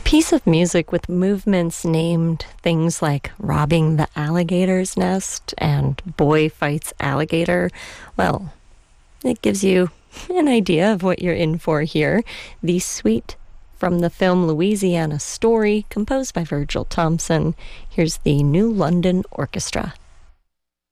piece of music with movements named things like robbing the alligator's nest and boy fights alligator. Well, it gives you an idea of what you're in for here. The suite from the film Louisiana Story, composed by Virgil Thompson. Here's the New London Orchestra.